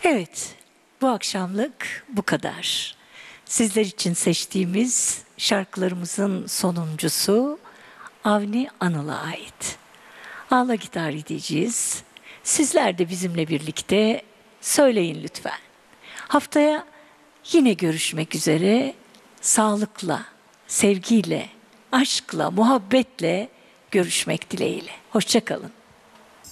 Evet, bu akşamlık bu kadar. Sizler için seçtiğimiz şarkılarımızın sonuncusu Avni Anıl'a ait. Ağla gitar edeceğiz. Sizler de bizimle birlikte söyleyin lütfen. Haftaya yine görüşmek üzere. Sağlıkla, sevgiyle, aşkla, muhabbetle görüşmek dileğiyle. Hoşça kalın.